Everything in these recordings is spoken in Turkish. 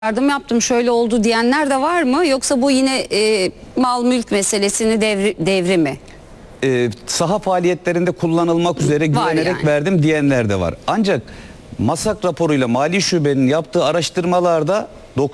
Yardım yaptım şöyle oldu diyenler de var mı? Yoksa bu yine mal mülk meselesini devri mi? Saha faaliyetlerinde kullanılmak üzere güvenerek yani verdim diyenler de var. Ancak MASAK raporuyla Mali Şube'nin yaptığı araştırmalarda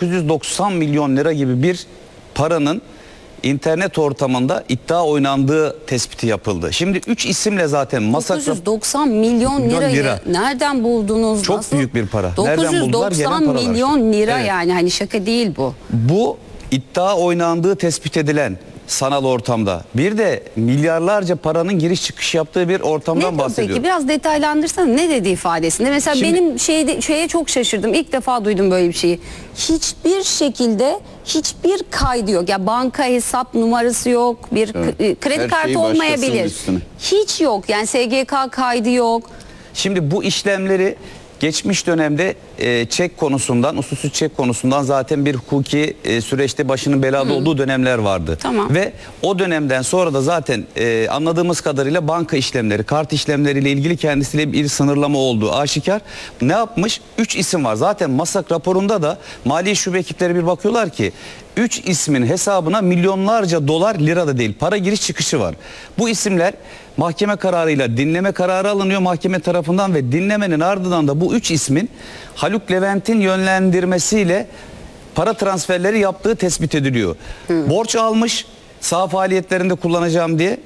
990 milyon lira gibi bir paranın internet ortamında iddia oynandığı tespiti yapıldı. Şimdi 3 isimle zaten MASAK 990 milyon lirayı nereden buldunuz? Çok Nasıl? büyük bir para. Nereden buldular? 990 Gelen paralar. milyon lira Evet. yani hani şaka değil bu. Bu iddia oynandığı tespit edilen sanal ortamda. Bir de milyarlarca paranın giriş çıkış yaptığı bir ortamdan Ne bahsediyorum. peki biraz detaylandırsana ne dedi ifadesinde? Mesela Şimdi, benim şeye çok şaşırdım. İlk defa duydum böyle bir şeyi. Hiçbir şekilde hiçbir kaydı yok. Ya banka hesap numarası yok. Bir kredi Her kartı şeyi olmayabilir. başkasının üstüne. Hiç yok. Yani SGK kaydı yok. Şimdi bu işlemleri geçmiş dönemde çek konusundan, usulsüz çek konusundan zaten bir hukuki süreçte başının belada olduğu dönemler vardı. Tamam. Ve o dönemden sonra da zaten anladığımız kadarıyla banka işlemleri, kart işlemleriyle ilgili kendisiyle bir sınırlama olduğu aşikar. Ne yapmış? 3 isim var. Zaten MASAK raporunda da Mali Şube ekipleri bir bakıyorlar ki 3 ismin hesabına milyonlarca dolar, lira da değil, para giriş çıkışı var. Bu isimler mahkeme kararıyla dinleme kararı alınıyor mahkeme tarafından ve dinlemenin ardından da bu 3 ismin Haluk Levent'in yönlendirmesiyle para transferleri yaptığı tespit ediliyor. Borç almış saha faaliyetlerinde kullanacağım diye.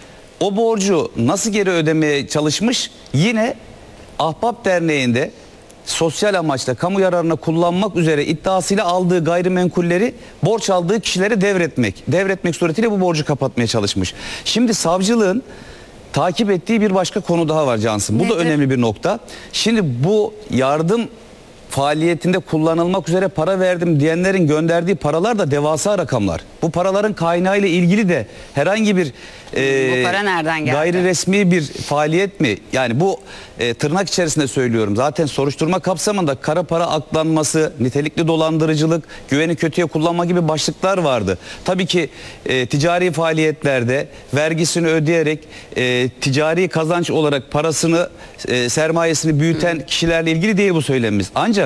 O borcu nasıl geri ödemeye çalışmış? Yine Ahbap Derneği'nde sosyal amaçla kamu yararına kullanmak üzere iddiasıyla aldığı gayrimenkulleri borç aldığı kişilere devretmek suretiyle bu borcu kapatmaya çalışmış. Şimdi savcılığın takip ettiği bir başka konu daha var Cansın. Bu da önemli bir nokta. Şimdi bu yardım faaliyetinde kullanılmak üzere para verdim diyenlerin gönderdiği paralar da devasa rakamlar. Bu paraların kaynağıyla ilgili de herhangi bir Bu para nereden geldi? gayri resmi bir faaliyet mi? Yani bu tırnak içerisinde söylüyorum. Zaten soruşturma kapsamında kara para aklanması, nitelikli dolandırıcılık, güveni kötüye kullanma gibi başlıklar vardı. Tabii ki ticari faaliyetlerde vergisini ödeyerek ticari kazanç olarak parasını, sermayesini büyüten kişilerle ilgili değil bu söylemimiz. Ancak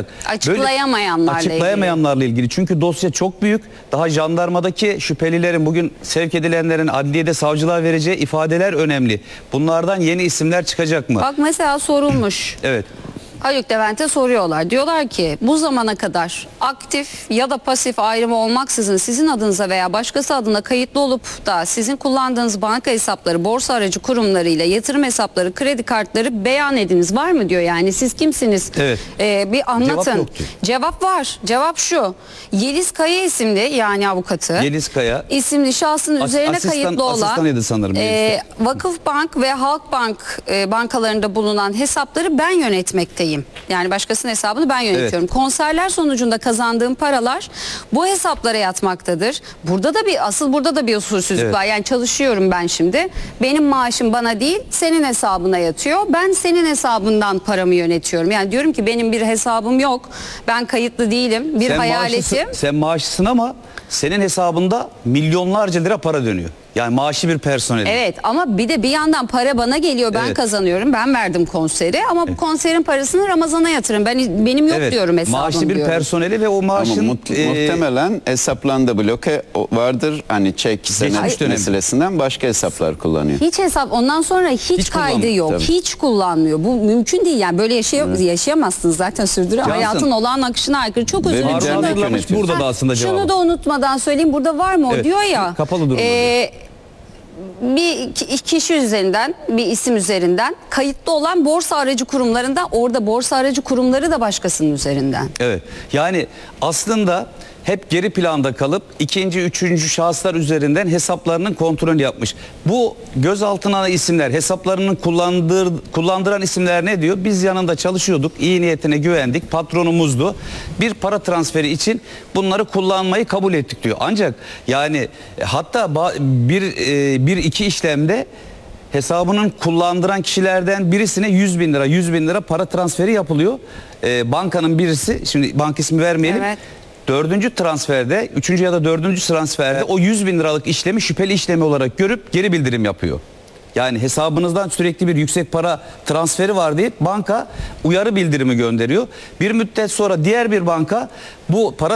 açıklayamayanlarla ilgili. Çünkü dosya çok büyük. Daha jandarmadaki şüphelilerin, bugün sevk edilenlerin adliyede savcılığa vereceği ifadeler önemli. Bunlardan yeni isimler çıkacak mı? Bak mesela sorulmuş. Evet. Haluk Levent'e soruyorlar. Diyorlar ki bu zamana kadar aktif ya da pasif ayrımı olmaksızın sizin adınıza veya başkası adına kayıtlı olup da sizin kullandığınız banka hesapları, borsa aracı kurumlarıyla yatırım hesapları, kredi kartları beyan ediniz var mı diyor. Yani siz kimsiniz? Evet. Bir anlatın. Cevap yok diyor. Cevap var. Cevap şu. Yeliz Kaya isimli yani avukatı. Yeliz Kaya isimli şahsın üzerine kayıtlı olan asistanıydı sanırım. Vakıfbank ve Halkbank bankalarında bulunan hesapları ben yönetmekteyim. Yani başkasının hesabını ben yönetiyorum. Evet. Konserler sonucunda kazandığım paralar bu hesaplara yatmaktadır. Burada da bir usulsüzlük var. Yani çalışıyorum ben şimdi. Benim maaşım bana değil, senin hesabına yatıyor. Ben senin hesabından paramı yönetiyorum. Yani diyorum ki benim bir hesabım yok. Ben kayıtlı değilim. Bir hayaletim. Sen maaşlısın ama senin hesabında milyonlarca lira para dönüyor. Yani maaşlı bir personel. Evet ama bir de bir yandan para bana geliyor, ben kazanıyorum, ben verdim konseri ama bu konserin parasını Ramazan'a yatırın. Benim yok diyorum hesabım. Maaşlı bir diyorum. personeli ve o maaşın muhtemelen hesaplarında bloke vardır. Hani çek senet meselesinden başka hesaplar kullanıyor. Hiç hesap ondan sonra hiç kaydı yok. Tabii. Hiç kullanmıyor. Bu mümkün değil yani böyle yaşayamazsınız zaten hayatın olağan akışına aykırı. Çok özür dilerim. Burada da aslında cevabı. Şunu da unutmadan söyleyeyim, burada var mı o diyor ya. Kapalı durumda. Bir kişi üzerinden, bir isim üzerinden kayıtlı olan borsa aracı kurumlarında, orada borsa aracı kurumları da başkasının üzerinden. Evet. Yani aslında hep geri planda kalıp ikinci, üçüncü şahıslar üzerinden hesaplarının kontrolünü yapmış. Bu gözaltına alınan isimler, hesaplarını kullandıran isimler ne diyor? Biz yanında çalışıyorduk, iyi niyetine güvendik, patronumuzdu. Bir para transferi için bunları kullanmayı kabul ettik diyor. Ancak yani hatta bir iki işlemde hesabının kullandıran kişilerden birisine 100 bin lira para transferi yapılıyor. Bankanın birisi, şimdi banka ismi vermeyelim. Evet. Dördüncü transferde, üçüncü ya da dördüncü transferde o 100 bin liralık işlemi şüpheli işlemi olarak görüp geri bildirim yapıyor. Yani hesabınızdan sürekli bir yüksek para transferi var deyip banka uyarı bildirimi gönderiyor. Bir müddet sonra diğer bir banka bu para